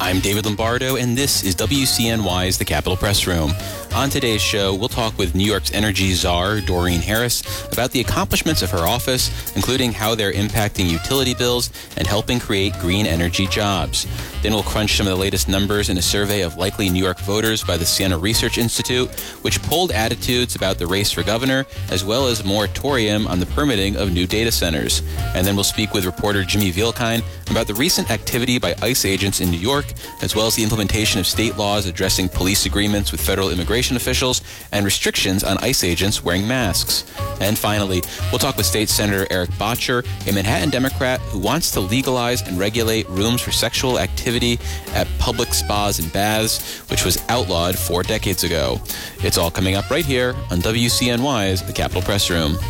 I'm David Lombardo, and this is WCNY's The Capitol Press Room. On today's show, we'll talk with New York's energy czar, Doreen Harris, about the accomplishments of her office, including how they're impacting utility bills and helping create green energy jobs. Then we'll crunch some of the latest numbers in a survey of likely New York voters by the Siena Research Institute, which polled attitudes about the race for governor, as well as a moratorium on the permitting of new data centers. And then we'll speak with reporter Jimmy Vielkind about the recent activity by ICE agents in New York, as well as the implementation of state laws addressing police agreements with federal immigration officials and restrictions on ICE agents wearing masks. And finally, we'll talk with State Senator Eric Bottcher, a Manhattan Democrat who wants to legalize and regulate rooms for sexual activity at public spas and baths, which was outlawed 4 decades ago. It's all coming up right here on WCNY's The Capitol Press Room.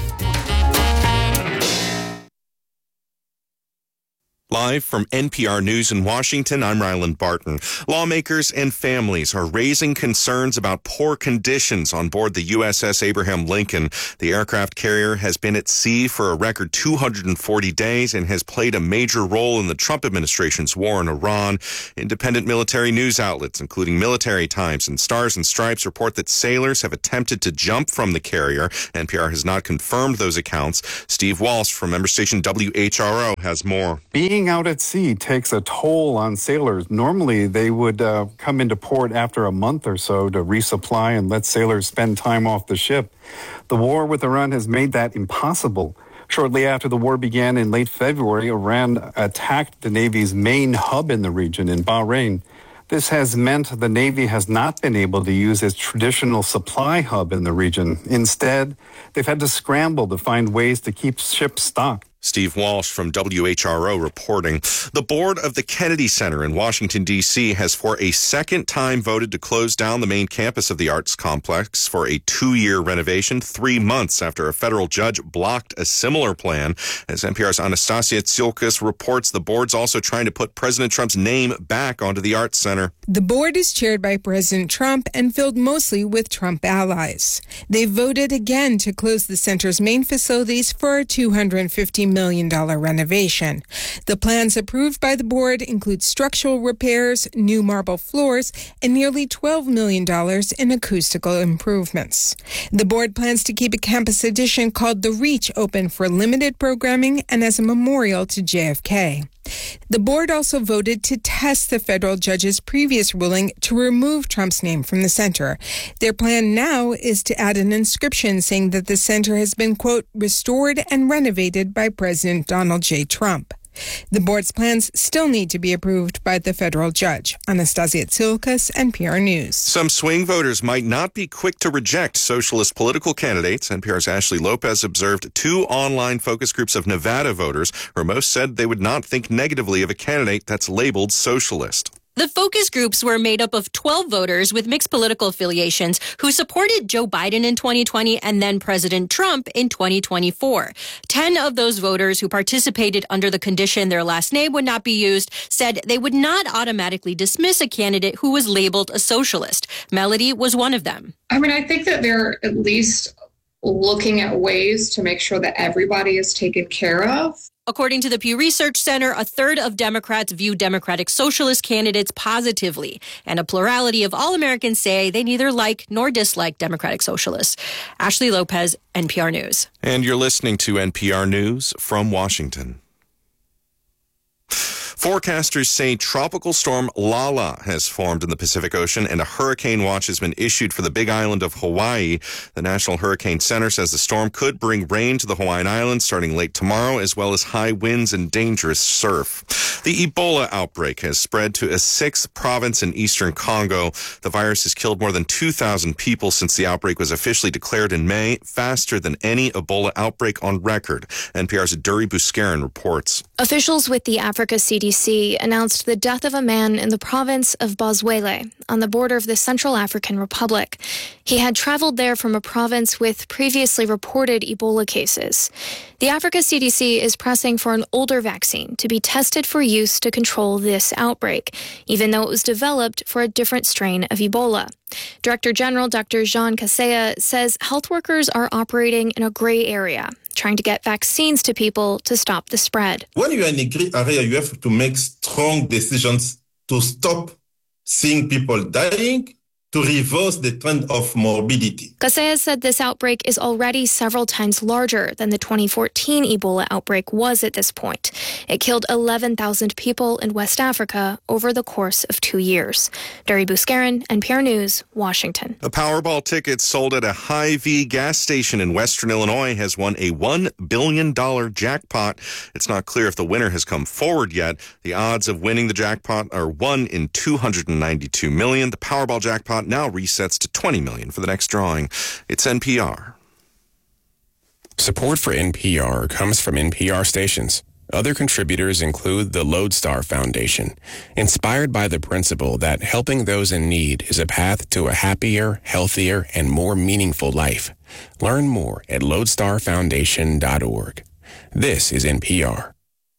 Live from NPR News in Washington, I'm Ryland Barton. Lawmakers and families are raising concerns about poor conditions on board the USS Abraham Lincoln. The aircraft carrier has been at sea for a record 240 days and has played a major role in the Trump administration's war in Iran. Independent military news outlets, including Military Times and Stars and Stripes, report that sailors have attempted to jump from the carrier. NPR has not confirmed those accounts. Steve Walsh from member station WHRO has more. Being out at sea takes a toll on sailors. Normally, they would come into port after a month or so to resupply and let sailors spend time off the ship. The war with Iran has made that impossible. Shortly after the war began in late February, Iran attacked the Navy's main hub in the region in Bahrain. This has meant the Navy has not been able to use its traditional supply hub in the region. Instead, they've had to scramble to find ways to keep ships stocked. Steve Walsh from WHRO reporting. The board of the Kennedy Center in Washington, D.C. has for a second time voted to close down the main campus of the arts complex for a 2-year renovation, 3 months after a federal judge blocked a similar plan. As NPR's Anastasia Tsiolkas reports, the board's also trying to put President Trump's name back onto the arts center. The board is chaired by President Trump and filled mostly with Trump allies. They voted again to close the center's main facilities for a $250 million renovation. The plans approved by the board include structural repairs, new marble floors, and nearly $12 million in acoustical improvements. The board plans to keep a campus addition called The Reach open for limited programming and as a memorial to JFK. The board also voted to test the federal judge's previous ruling to remove Trump's name from the center. Their plan now is to add an inscription saying that the center has been, quote, restored and renovated by President Donald J. Trump. The board's plans still need to be approved by the federal judge. Anastasia Tsiolkas, NPR News. Some swing voters might not be quick to reject socialist political candidates. NPR's Ashley Lopez observed 2 online focus groups of Nevada voters where most said they would not think negatively of a candidate that's labeled socialist. The focus groups were made up of 12 voters with mixed political affiliations who supported Joe Biden in 2020 and then President Trump in 2024. 10 of those voters who participated under the condition their last name would not be used said they would not automatically dismiss a candidate who was labeled a socialist. Melody was one of them. I mean, I think that they're at least looking at ways to make sure that everybody is taken care of. According to the Pew Research Center, a third of Democrats view Democratic Socialist candidates positively, and a plurality of all Americans say they neither like nor dislike Democratic Socialists. Ashley Lopez, NPR News. And you're listening to NPR News from Washington. Forecasters say Tropical Storm Lala has formed in the Pacific Ocean and a hurricane watch has been issued for the Big Island of Hawaii. The National Hurricane Center says the storm could bring rain to the Hawaiian Islands starting late tomorrow, as well as high winds and dangerous surf. The Ebola outbreak has spread to a 6th province in eastern Congo. The virus has killed more than 2,000 people since the outbreak was officially declared in May, faster than any Ebola outbreak on record. NPR's Duri Buscarin reports. Officials with the Africa CDC announced the death of a man in the province of Boswele on the border of the Central African Republic. He had traveled there from a province with previously reported Ebola cases. The Africa CDC is pressing for an older vaccine to be tested for use to control this outbreak, even though it was developed for a different strain of Ebola. Director General Dr. Jean Kaseya says health workers are operating in a gray area, trying to get vaccines to people to stop the spread. When you're in a gray area, you have to make strong decisions to stop seeing people dying, to reverse the trend of morbidity. Casillas said this outbreak is already several times larger than the 2014 Ebola outbreak was at this point. It killed 11,000 people in West Africa over the course of 2 years. Dari Buscarin, NPR News, Washington. A Powerball ticket sold at a Hy-Vee gas station in Western Illinois has won a $1 billion jackpot. It's not clear if the winner has come forward yet. The odds of winning the jackpot are 1 in 292 million. The Powerball jackpot now resets to 20 million for the next drawing. It's NPR. Support for NPR comes from NPR stations. Other contributors include the Lodestar Foundation, inspired by the principle that helping those in need is a path to a happier, healthier, and more meaningful life. Learn more at lodestarfoundation.org. This is NPR.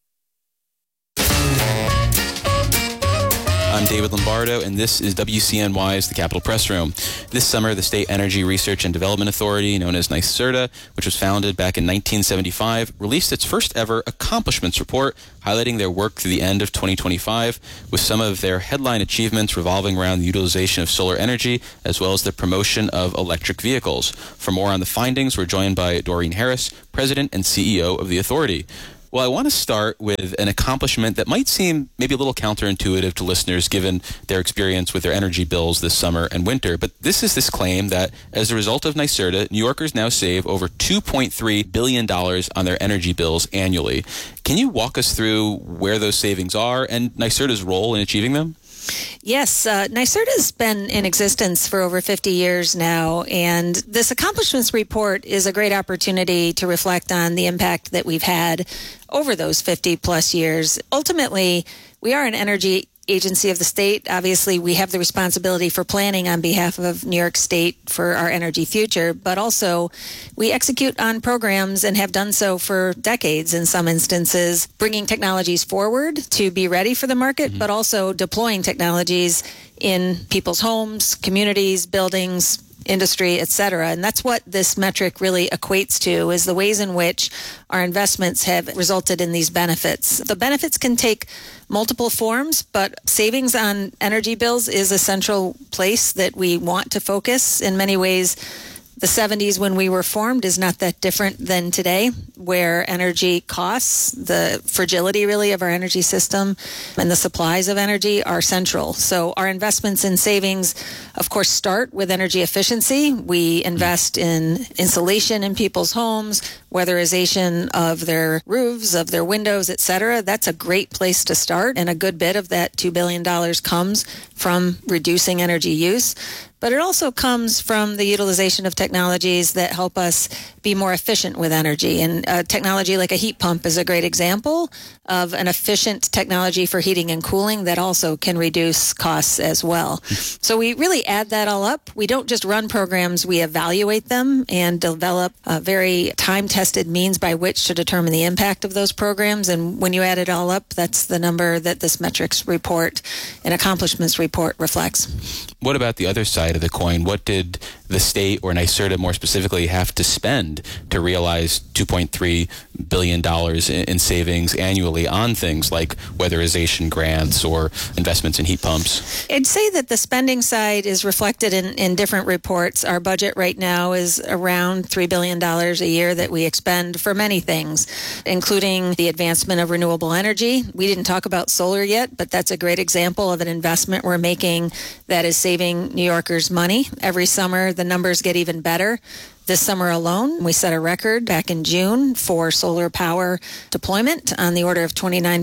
I'm David Lombardo, and this is WCNY's The Capitol Press Room. This summer, the State Energy Research and Development Authority, known as NYSERDA, which was founded back in 1975, released its first ever accomplishments report, highlighting their work through the end of 2025, with some of their headline achievements revolving around the utilization of solar energy, as well as the promotion of electric vehicles. For more on the findings, we're joined by Doreen Harris, President and CEO of the authority. Well, I want to start with an accomplishment that might seem maybe a little counterintuitive to listeners given their experience with their energy bills this summer and winter. But this is this claim that as a result of NYSERDA, New Yorkers now save over $2.3 billion on their energy bills annually. Can you walk us through where those savings are and NYSERDA's role in achieving them? Yes, NYSERDA has been in existence for over 50 years now, and this accomplishments report is a great opportunity to reflect on the impact that we've had over those 50 plus years. Ultimately, we are an energy agency of the state. Obviously, we have the responsibility for planning on behalf of New York State for our energy future, but also we execute on programs and have done so for decades in some instances, bringing technologies forward to be ready for the market, but also deploying technologies in people's homes, communities, buildings, industry, et cetera. And that's what this metric really equates to, is the ways in which our investments have resulted in these benefits. The benefits can take multiple forms, but savings on energy bills is a central place that we want to focus. In many ways, the 70s when we were formed is not that different than today, where energy costs, the fragility really of our energy system and the supplies of energy are central. So our investments in savings, of course, start with energy efficiency. We invest in insulation in people's homes, weatherization of their roofs, of their windows, et cetera. That's a great place to start, and a good bit of that $2 billion comes from reducing energy use. But it also comes from the utilization of technologies that help us be more efficient with energy. And technology like a heat pump is a great example of an efficient technology for heating and cooling that also can reduce costs as well. So we really add that all up. We don't just run programs, we evaluate them and develop a very time-tested means by which to determine the impact of those programs. And when you add it all up, that's the number that this metrics report and accomplishments report reflects. What about the other side of the coin? What did the state, or NYSERDA more specifically, have to spend to realize $2.3 billion in savings annually on things like weatherization grants or investments in heat pumps? I'd say that the spending side is reflected in different reports. Our budget right now is around $3 billion a year that we expend for many things, including the advancement of renewable energy. We didn't talk about solar yet, but that's a great example of an investment we're making that is saving New Yorkers money. Every summer, the numbers get even better. This summer alone, we set a record back in June for solar power deployment on the order of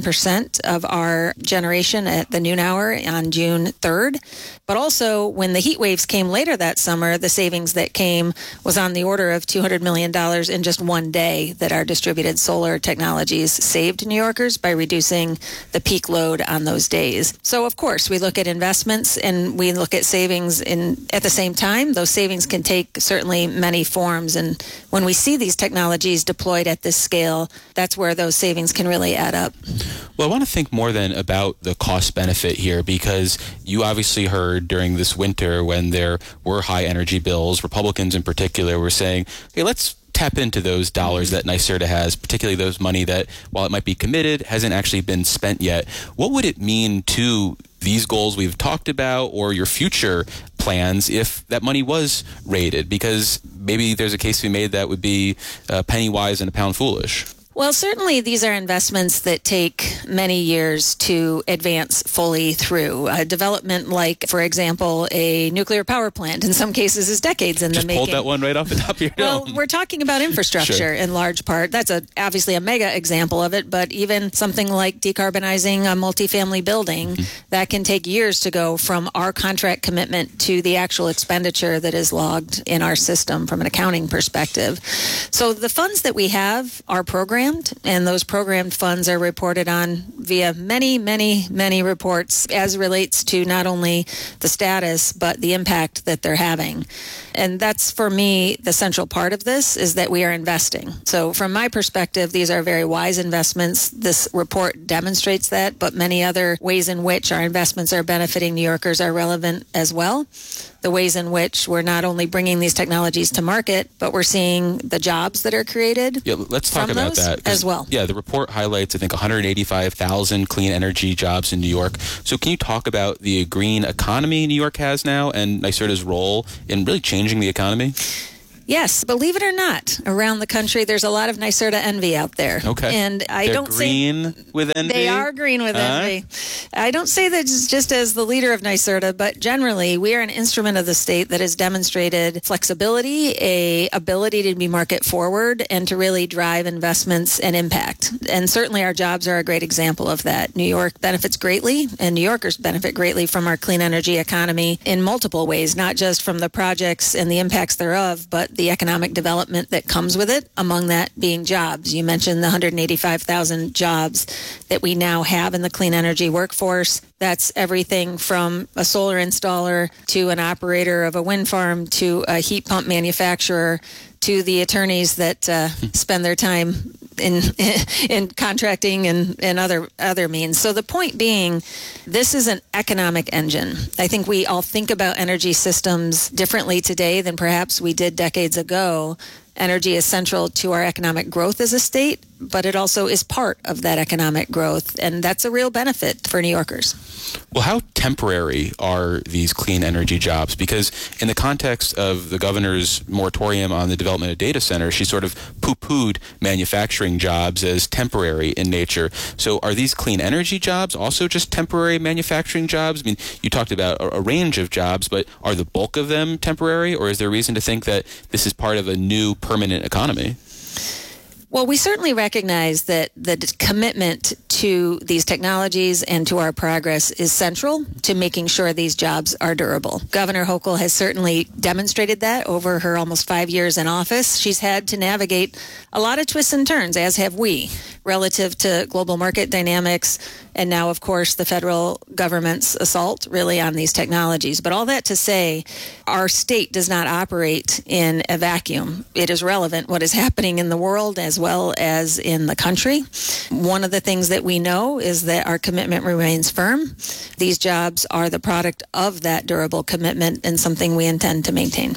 29% of our generation at the noon hour on June 3rd. But also, when the heat waves came later that summer, the savings that came was on the order of $200 million in just one day that our distributed solar technologies saved New Yorkers by reducing the peak load on those days. So, of course, we look at investments and we look at savings at the same time. Those savings can take certainly many forms. And when we see these technologies deployed at this scale, that's where those savings can really add up. Well, I want to think more then about the cost benefit here, because you obviously heard during this winter when there were high energy bills, Republicans in particular were saying, hey, let's tap into those dollars that NYSERDA has, particularly those money that, while it might be committed, hasn't actually been spent yet. What would it mean to these goals we've talked about or your future plans if that money was rated? Because maybe there's a case to be made that would be penny wise and a pound foolish. Well, certainly these are investments that take many years to advance fully through. Development like, for example, a nuclear power plant in some cases is decades in the making. Just pulled that one right off the top of your dome. Well, we're talking about infrastructure Sure. in large part. That's obviously a mega example of it, but even something like decarbonizing a multifamily building, that can take years to go from our contract commitment to the actual expenditure that is logged in our system from an accounting perspective. So the funds that we have are programmed, and those programmed funds are reported on via many, many, many reports as relates to not only the status, but the impact that they're having. And that's, for me, the central part of this is that we are investing. So from my perspective, these are very wise investments. This report demonstrates that, but many other ways in which our investments are benefiting New Yorkers are relevant as well. The ways in which we're not only bringing these technologies to market, but we're seeing the jobs that are created. Yeah, let's talk about that as well. Yeah, the report highlights, I think, 185,000 clean energy jobs in New York. So can you talk about the green economy New York has now and NYSERDA's role in really changing the economy? Yes, believe it or not, around the country, there's a lot of NYSERDA envy out there. Okay. And They're green with envy? They are green with envy. I don't say that just as the leader of NYSERDA, but generally, we are an instrument of the state that has demonstrated flexibility, a ability to be market forward, and to really drive investments and impact. And certainly our jobs are a great example of that. New York benefits greatly, and New Yorkers benefit greatly from our clean energy economy in multiple ways, not just from the projects and the impacts thereof, but the economic development that comes with it, among that being jobs. You mentioned the 185,000 jobs that we now have in the clean energy workforce. That's everything from a solar installer to an operator of a wind farm to a heat pump manufacturer to the attorneys that spend their time in contracting and other means. So the point being, this is an economic engine. I think we all think about energy systems differently today than perhaps we did decades ago. Energy is central to our economic growth as a state, but it also is part of that economic growth, and that's a real benefit for New Yorkers. Well, how temporary are these clean energy jobs? Because in the context of the governor's moratorium on the development of data centers, she sort of poo-pooed manufacturing jobs as temporary in nature. So are these clean energy jobs also just temporary manufacturing jobs? I mean, you talked about a range of jobs, but are the bulk of them temporary, or is there reason to think that this is part of a new permanent economy? Well, we certainly recognize that the commitment to these technologies and to our progress is central to making sure these jobs are durable. Governor Hochul has certainly demonstrated that over her almost 5 years in office. She's had to navigate a lot of twists and turns, as have we, relative to global market dynamics, and now, of course, the federal government's assault really on these technologies. But all that to say, our state does not operate in a vacuum. It is relevant what is happening in the world as well as in the country. One of the things that we know is that our commitment remains firm. These jobs are the product of that durable commitment and something we intend to maintain.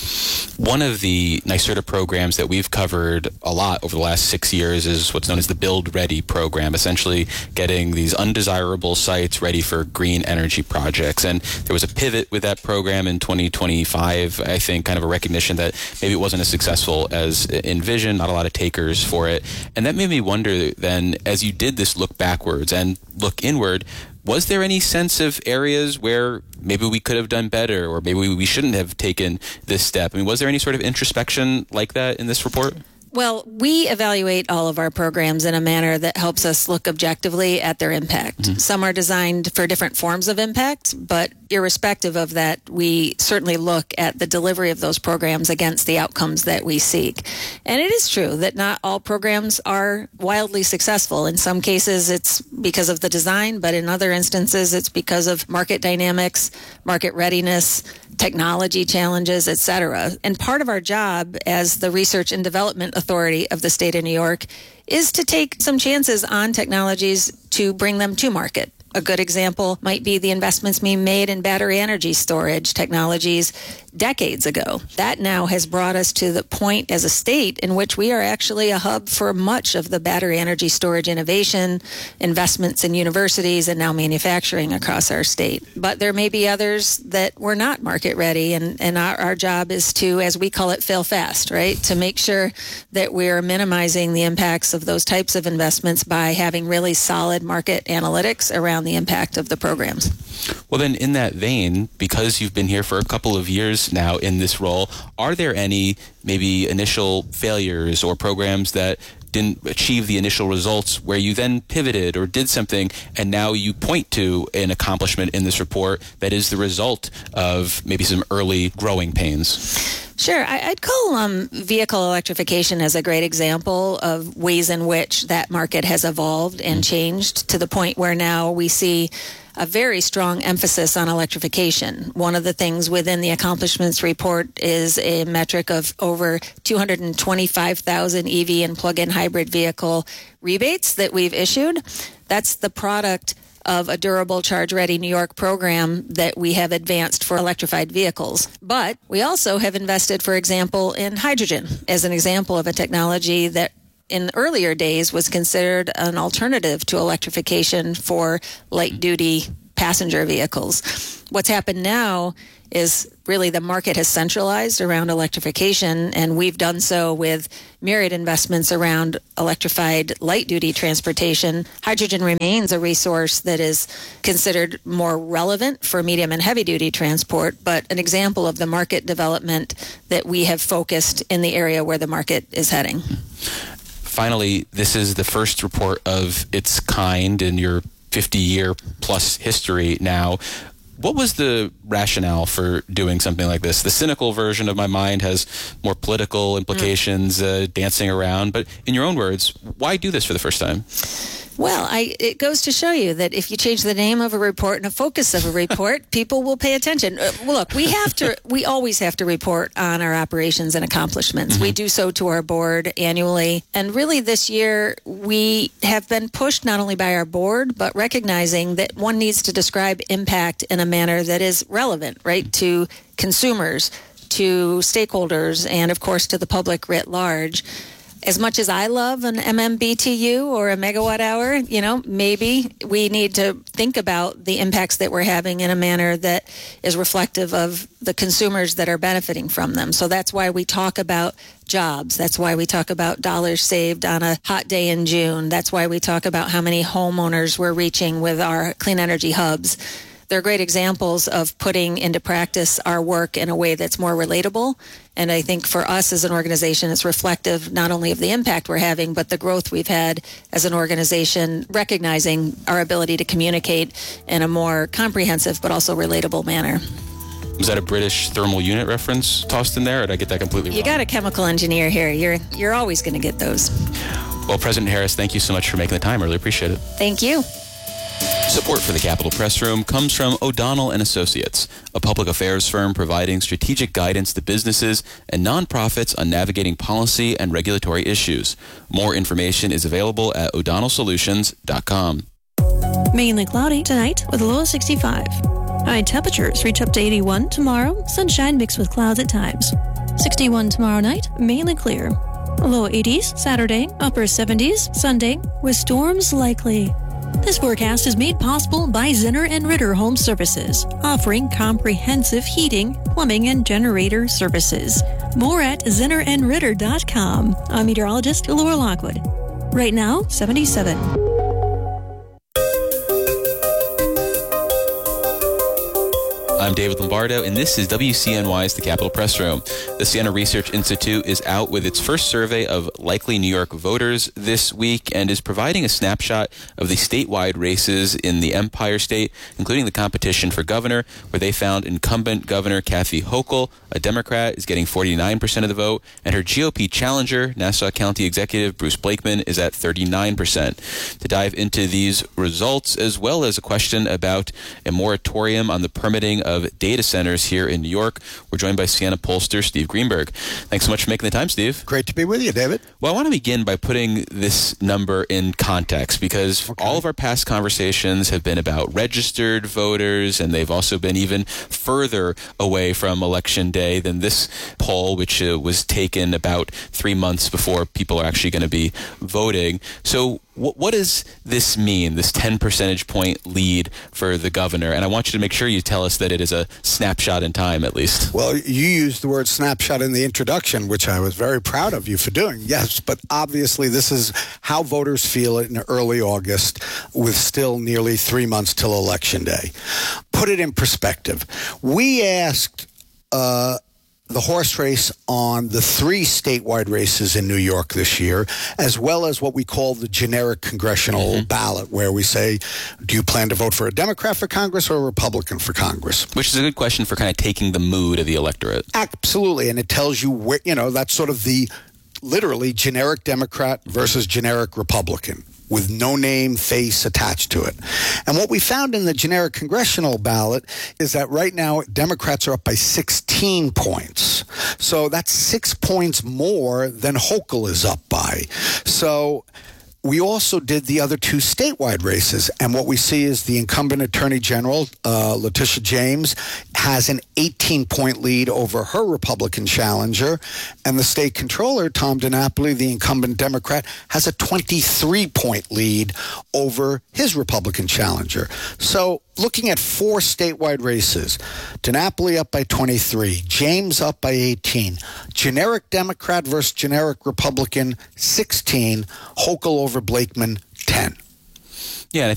One of the NYSERDA programs that we've covered a lot over the last 6 years is what's known as the Build Ready program, essentially getting these undesirable sites ready for green energy projects. And there was a pivot with that program in 2025, I think, kind of a recognition that maybe it wasn't as successful as envisioned, not a lot of takers for it. And that made me wonder then, as you did this look backwards and look inward, was there any sense of areas where maybe we could have done better or maybe we shouldn't have taken this step? I mean, was there any sort of introspection like that in this report? Well, we evaluate all of our programs in a manner that helps us look objectively at their impact. Mm-hmm. Some are designed for different forms of impact, but irrespective of that, we certainly look at the delivery of those programs against the outcomes that we seek. And it is true that not all programs are wildly successful. In some cases, it's because of the design, but in other instances, it's because of market dynamics, market readiness, technology challenges, et cetera. And part of our job as the Research and Development Authority of the state of New York is to take some chances on technologies to bring them to market. A good example might be the investments being made in battery energy storage technologies decades ago. That now has brought us to the point as a state in which we are actually a hub for much of the battery energy storage innovation, investments in universities, and now manufacturing across our state. But there may be others that were not market ready, and our job is to, as we call it, fail fast, right? To make sure that we're minimizing the impacts of those types of investments by having really solid market analytics around the impact of the programs. Well, then, in that vein, because you've been here for a couple of years now in this role, are there any maybe initial failures or programs that didn't achieve the initial results where you then pivoted or did something and now you point to an accomplishment in this report that is the result of maybe some early growing pains? Sure. I'd call vehicle electrification as a great example of ways in which that market has evolved and changed to the point where now we see a very strong emphasis on electrification. One of the things within the accomplishments report is a metric of over 225,000 EV and plug-in hybrid vehicle rebates that we've issued. That's the product of a durable charge-ready New York program that we have advanced for electrified vehicles. But we also have invested, for example, in hydrogen as an example of a technology that in earlier days was considered an alternative to electrification for light-duty passenger vehicles. What's happened now is really the market has centralized around electrification, and we've done so with myriad investments around electrified light-duty transportation. Hydrogen remains a resource that is considered more relevant for medium and heavy-duty transport, but an example of the market development that we have focused in the area where the market is heading. Finally, this is the first report of its kind in your 50-year plus history now. What was the rationale for doing something like this? The cynical version of my mind has more political implications dancing around, but in your own words, why do this for the first time? Well, it goes to show you that if you change the name of a report and a focus of a report, people will pay attention. Look, we always have to report on our operations and accomplishments. Mm-hmm. We do so to our board annually. And really this year, we have been pushed not only by our board, but recognizing that one needs to describe impact in a manner that is relevant, right, to consumers, to stakeholders, and of course to the public writ large. As much as I love an MMBTU or a megawatt hour, maybe we need to think about the impacts that we're having in a manner that is reflective of the consumers that are benefiting from them. So that's why we talk about jobs. That's why we talk about dollars saved on a hot day in June. That's why we talk about how many homeowners we're reaching with our clean energy hubs. They're great examples of putting into practice our work in a way that's more relatable. And I think for us as an organization, it's reflective not only of the impact we're having, but the growth we've had as an organization, recognizing our ability to communicate in a more comprehensive but also relatable manner. Was that a British thermal unit reference tossed in there, or did I get that completely wrong? You got a chemical engineer here. You're always going to get those. Well, President Harris, thank you so much for making the time. I really appreciate it. Thank you. Support for the Capitol Press Room comes from O'Donnell & Associates, a public affairs firm providing strategic guidance to businesses and nonprofits on navigating policy and regulatory issues. More information is available at o'donnellsolutions.com. Mainly cloudy tonight with a low of 65. High temperatures reach up to 81 tomorrow, sunshine mixed with clouds at times. 61 tomorrow night, mainly clear. Low 80s Saturday, upper 70s Sunday, with storms likely. This forecast is made possible by Zinner & Ritter Home Services, offering comprehensive heating, plumbing, and generator services. More at zinnerandritter.com. I'm meteorologist Laura Lockwood. Right now, 77. I'm David Lombardo, and this is WCNY's The Capitol Press Room. The Siena Research Institute is out with its first survey of likely New York voters this week and is providing a snapshot of the statewide races in the Empire State, including the competition for governor, where they found incumbent Governor Kathy Hochul, a Democrat, is getting 49% of the vote, and her GOP challenger, Nassau County Executive Bruce Blakeman, is at 39%. To dive into these results, as well as a question about a moratorium on the permitting of data centers here in New York. We're joined by Siena pollster Steve Greenberg. Thanks so much for making the time, Steve. Great to be with you, David. Well, I want to begin by putting this number in context because all of our past conversations have been about registered voters, and they've also been even further away from Election Day than this poll, which was taken about 3 months before people are actually going to be voting. So what does this mean, this 10 percentage point lead for the governor? And I want you to make sure you tell us that it is a snapshot in time, at least. Well, you used the word snapshot in the introduction, which I was very proud of you for doing. Yes, but obviously this is how voters feel in early August with still nearly 3 months till Election Day. Put it in perspective. We asked the horse race on the 3 statewide races in New York this year, as well as what we call the generic congressional ballot, where we say, do you plan to vote for a Democrat for Congress or a Republican for Congress? Which is a good question for kind of taking the mood of the electorate. Absolutely, and it tells you where, that's sort of the literally generic Democrat versus generic Republican, with no name, face attached to it. And what we found in the generic congressional ballot is that right now Democrats are up by 16 points. So that's 6 points more than Hochul is up by. So we also did the other 2 statewide races, and what we see is the incumbent Attorney General, Letitia James, has an 18-point lead over her Republican challenger, and the state controller, Tom DiNapoli, the incumbent Democrat, has a 23-point lead over his Republican challenger. So looking at 4 statewide races, DiNapoli up by 23, James up by 18, generic Democrat versus generic Republican 16, Hochul over Blakeman 10.